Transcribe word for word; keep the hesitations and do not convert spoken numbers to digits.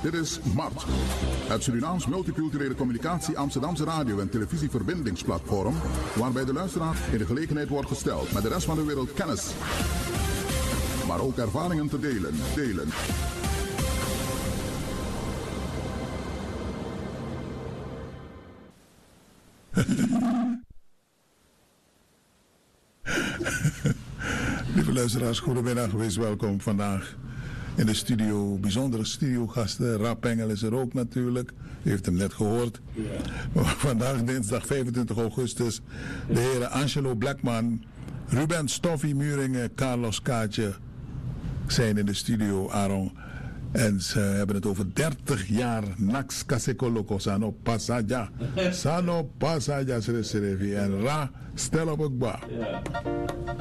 Dit is Mart, het Surinaams Multiculturele Communicatie Amsterdamse radio- en televisieverbindingsplatform, waarbij de luisteraar in de gelegenheid wordt gesteld met de rest van de wereld kennis, maar ook ervaringen te delen. delen. Lieve luisteraars, goedemiddag, wees welkom vandaag in de studio. Bijzondere studiogasten, Rap Engel is er ook natuurlijk, u heeft hem net gehoord. Ja. Vandaag dinsdag vijfentwintig augustus, de heren Angelo Blackman, Ruben Stoffie Muringen, Carlos Kaatje zijn in de studio, Aaron. En ze hebben het over dertig jaar Nax Kasekoloko Sano Pasaja. Sano Pasaja Sereserevi en Ra Stel op Okba.